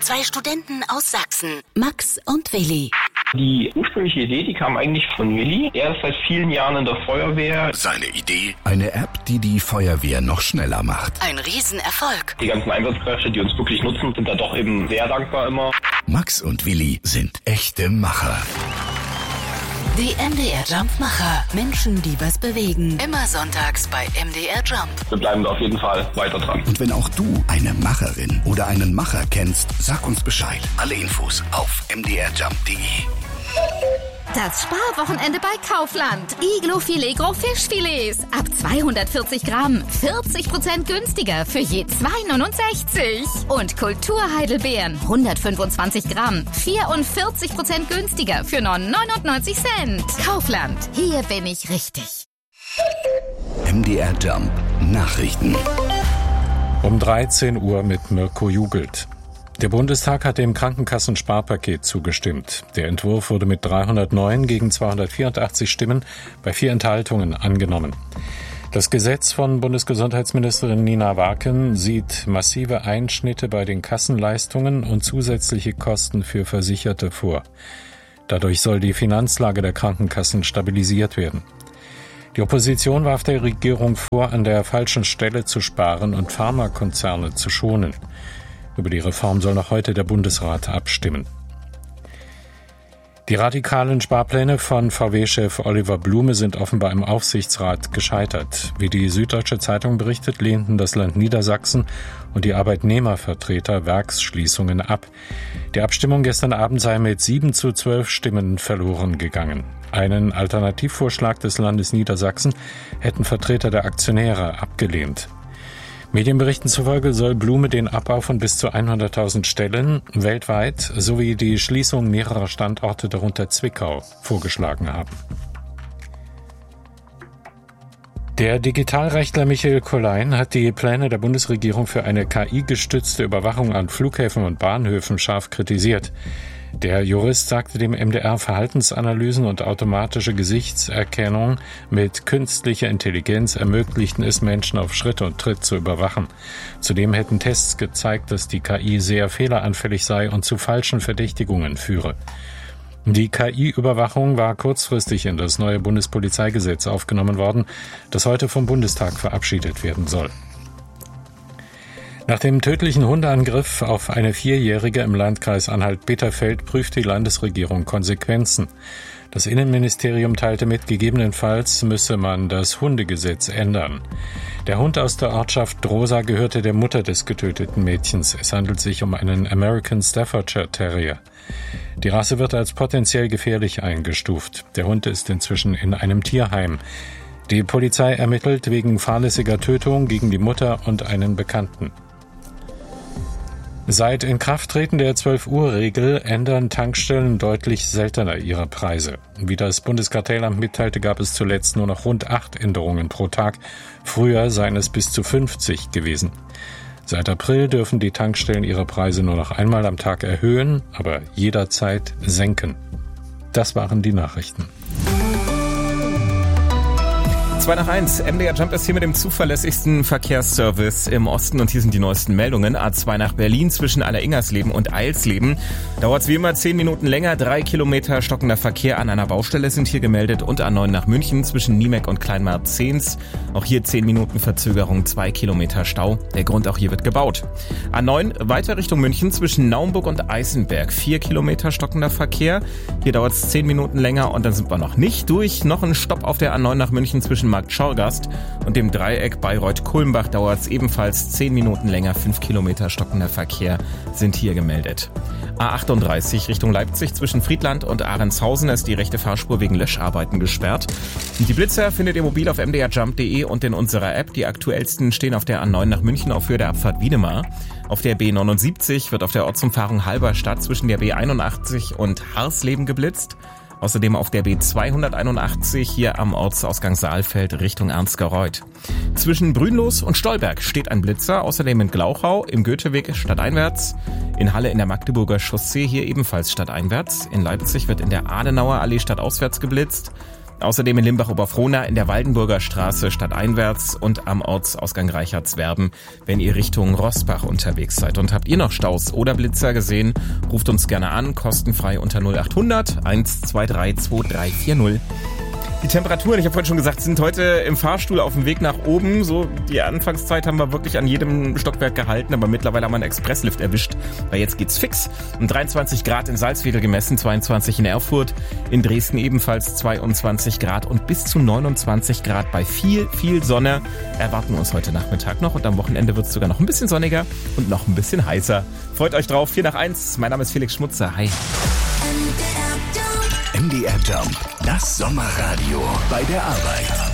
Zwei Studenten aus Sachsen, Max und Willi. Die ursprüngliche Idee, die kam eigentlich von Willi. Er ist seit vielen Jahren in der Feuerwehr. Seine Idee? Eine App, die die Feuerwehr noch schneller macht. Ein Riesenerfolg. Die ganzen Einsatzkräfte, die uns wirklich nutzen, sind da doch eben sehr dankbar immer. Max und Willi sind echte Macher. Die MDR Jump-Macher. Menschen, die was bewegen. Immer sonntags bei MDR Jump. Wir bleiben da auf jeden Fall weiter dran. Und wenn auch du eine Macherin oder einen Macher kennst, sag uns Bescheid. Alle Infos auf mdrjump.de. Das Sparwochenende bei Kaufland. Iglo Filet Gros Fischfilets. Ab 240 Gramm. 40% günstiger für je 2,69. Und Kulturheidelbeeren. 125 Gramm. 44% günstiger für nur 99 Cent. Kaufland. Hier bin ich richtig. MDR Jump. Nachrichten. Um 13 Uhr mit Mirko Jugelt. Der Bundestag hat dem Krankenkassensparpaket zugestimmt. Der Entwurf wurde mit 309 gegen 284 Stimmen bei 4 Enthaltungen angenommen. Das Gesetz von Bundesgesundheitsministerin Nina Warken sieht massive Einschnitte bei den Kassenleistungen und zusätzliche Kosten für Versicherte vor. Dadurch soll die Finanzlage der Krankenkassen stabilisiert werden. Die Opposition warf der Regierung vor, an der falschen Stelle zu sparen und Pharmakonzerne zu schonen. Über die Reform soll noch heute der Bundesrat abstimmen. Die radikalen Sparpläne von VW-Chef Oliver Blume sind offenbar im Aufsichtsrat gescheitert. Wie die Süddeutsche Zeitung berichtet, lehnten das Land Niedersachsen und die Arbeitnehmervertreter Werksschließungen ab. Die Abstimmung gestern Abend sei mit 7:12 Stimmen verloren gegangen. Einen Alternativvorschlag des Landes Niedersachsen hätten Vertreter der Aktionäre abgelehnt. Medienberichten zufolge soll Blume den Abbau von bis zu 100.000 Stellen weltweit sowie die Schließung mehrerer Standorte, darunter Zwickau, vorgeschlagen haben. Der Digitalrechtler Michael Kollein hat die Pläne der Bundesregierung für eine KI-gestützte Überwachung an Flughäfen und Bahnhöfen scharf kritisiert. Der Jurist sagte dem MDR, Verhaltensanalysen und automatische Gesichtserkennung mit künstlicher Intelligenz ermöglichten es, Menschen auf Schritt und Tritt zu überwachen. Zudem hätten Tests gezeigt, dass die KI sehr fehleranfällig sei und zu falschen Verdächtigungen führe. Die KI-Überwachung war kurzfristig in das neue Bundespolizeigesetz aufgenommen worden, das heute vom Bundestag verabschiedet werden soll. Nach dem tödlichen Hundeangriff auf eine 4-Jährige im Landkreis Anhalt-Bitterfeld prüft die Landesregierung Konsequenzen. Das Innenministerium teilte mit, gegebenenfalls müsse man das Hundegesetz ändern. Der Hund aus der Ortschaft Drosa gehörte der Mutter des getöteten Mädchens. Es handelt sich um einen American Staffordshire Terrier. Die Rasse wird als potenziell gefährlich eingestuft. Der Hund ist inzwischen in einem Tierheim. Die Polizei ermittelt wegen fahrlässiger Tötung gegen die Mutter und einen Bekannten. Seit Inkrafttreten der 12-Uhr-Regel ändern Tankstellen deutlich seltener ihre Preise. Wie das Bundeskartellamt mitteilte, gab es zuletzt nur noch rund 8 Änderungen pro Tag. Früher seien es bis zu 50 gewesen. Seit April dürfen die Tankstellen ihre Preise nur noch einmal am Tag erhöhen, aber jederzeit senken. Das waren die Nachrichten. 2 nach 1. MDR Jump ist hier mit dem zuverlässigsten Verkehrsservice im Osten und hier sind die neuesten Meldungen. A2 nach Berlin zwischen Alleringersleben und Eilsleben. Dauert's wie immer 10 Minuten länger. 3 Kilometer stockender Verkehr an einer Baustelle sind hier gemeldet und A9 nach München zwischen Niemek und Kleinmarzehns. Auch hier 10 Minuten Verzögerung, 2 Kilometer Stau. Der Grund, auch hier wird gebaut. A9 weiter Richtung München zwischen Naumburg und Eisenberg. 4 Kilometer stockender Verkehr. Hier dauert's 10 Minuten länger und dann sind wir noch nicht durch. Noch ein Stopp auf der A9 nach München zwischen Markt Schorgast und dem Dreieck Bayreuth-Kulmbach dauert es ebenfalls 10 Minuten länger. 5 Kilometer stockender Verkehr sind hier gemeldet. A38 Richtung Leipzig zwischen Friedland und Ahrentshausen ist die rechte Fahrspur wegen Löscharbeiten gesperrt. Die Blitzer findet ihr mobil auf mdrjump.de und in unserer App. Die aktuellsten stehen auf der A9 nach München auf Höhe der Abfahrt Wiedemar. Auf der B79 wird auf der Ortsumfahrung Halberstadt zwischen der B81 und Harsleben geblitzt. Außerdem auf der B281 hier am Ortsausgang Saalfeld Richtung Ernstgereuth. Zwischen Brünlos und Stolberg steht ein Blitzer, außerdem in Glauchau im Goetheweg stadteinwärts. In Halle in der Magdeburger Chaussee hier ebenfalls stadteinwärts. In Leipzig wird in der Adenauer Allee stadtauswärts geblitzt. Außerdem in Limbach-Oberfrohna in der Waldenburger Straße stadteinwärts und am Ortsausgang Reichertswerben, wenn ihr Richtung Rossbach unterwegs seid. Und habt ihr noch Staus oder Blitzer gesehen? Ruft uns gerne an, kostenfrei unter 0800 123 2340. Die Temperaturen, ich habe vorhin schon gesagt, sind heute im Fahrstuhl auf dem Weg nach oben. So die Anfangszeit haben wir wirklich an jedem Stockwerk gehalten, aber mittlerweile haben wir einen Expresslift erwischt, weil jetzt geht's fix. 23 Grad in Salzwedel gemessen, 22 in Erfurt, in Dresden ebenfalls 22 Grad und bis zu 29 Grad bei viel Sonne erwarten uns heute Nachmittag noch. Und am Wochenende wird's sogar noch ein bisschen sonniger und noch ein bisschen heißer. Freut euch drauf, 4:01. Mein Name ist Felix Schmutzer. Hi. MDR Jump, das Sommerradio bei der Arbeit.